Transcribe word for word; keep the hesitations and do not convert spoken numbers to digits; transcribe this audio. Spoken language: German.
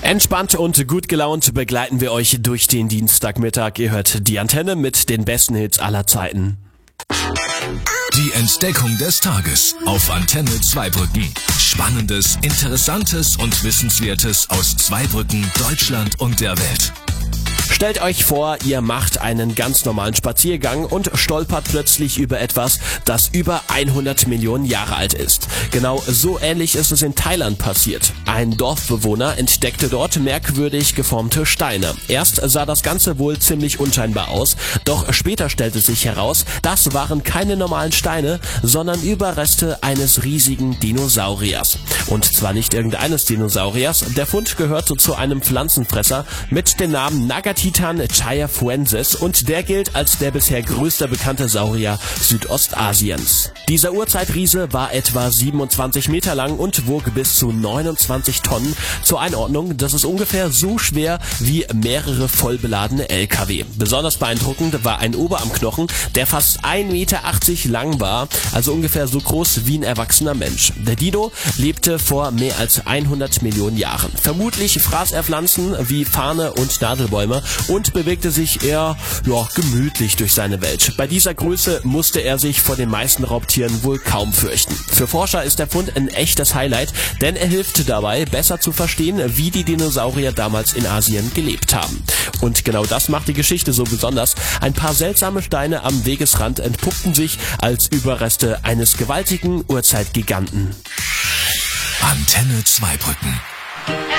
Entspannt und gut gelaunt begleiten wir euch durch den Dienstagmittag. Ihr hört die Antenne mit den besten Hits aller Zeiten. Die Entdeckung des Tages auf Antenne Zweibrücken. Spannendes, Interessantes und Wissenswertes aus Zweibrücken, Deutschland und der Welt. Stellt euch vor, ihr macht einen ganz normalen Spaziergang und stolpert plötzlich über etwas, das über hundert Millionen Jahre alt ist. Genau so ähnlich ist es in Thailand passiert. Ein Dorfbewohner entdeckte dort merkwürdig geformte Steine. Erst sah das Ganze wohl ziemlich unscheinbar aus, doch später stellte sich heraus, das waren keine normalen Steine, sondern Überreste eines riesigen Dinosauriers. Und zwar nicht irgendeines Dinosauriers, der Fund gehörte zu einem Pflanzenfresser mit dem Namen Nagatitan chayafuensis und der gilt als der bisher größte bekannte Saurier Südostasiens. Dieser Urzeitriese war etwa siebenundzwanzig Meter lang und wog bis zu neunundzwanzig Tonnen. Zur Einordnung, das ist ungefähr so schwer wie mehrere vollbeladene L K W. Besonders beeindruckend war ein Oberarmknochen, der fast ein Meter achtzig lang war, also ungefähr so groß wie ein erwachsener Mensch. Der Dino lebte vor mehr als hundert Millionen Jahren. Vermutlich fraß er Pflanzen wie Farne und Nadelbäume und bewegte sich eher ja, gemütlich durch seine Welt. Bei dieser Größe musste er sich vor den meisten Raubtieren wohl kaum fürchten. Für Forscher ist der Fund ein echtes Highlight, denn er hilft dabei, besser zu verstehen, wie die Dinosaurier damals in Asien gelebt haben. Und genau das macht die Geschichte so besonders. Ein paar seltsame Steine am Wegesrand entpuppten sich als Überreste eines gewaltigen Urzeitgiganten. Antenne Zweibrücken.